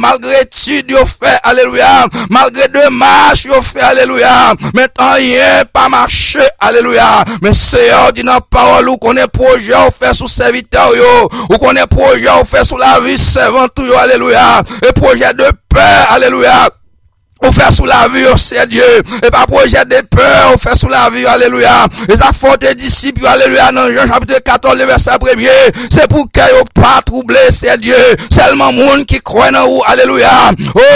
malgré études yo fait, alléluia, malgré démarches yo fait, alléluia, mais tant rien pas marché, alléluia, mais Seigneur dit dans la parole ou qu'on est projet ou fait sous serviteur yo, ou qu'on est projet ou fait sous la vie servante yo, alléluia, et projet de paix, alléluia, on fait sous la vie, c'est Dieu. Et pas projet de peur, on fait sous la vie, alléluia. Et ça faut des disciples, alléluia, dans Jean chapitre 14, le verset 1er. C'est pour qu'ils ne pas troubler, c'est Dieu. Seulement monde qui croit en vous, alléluia. Oh,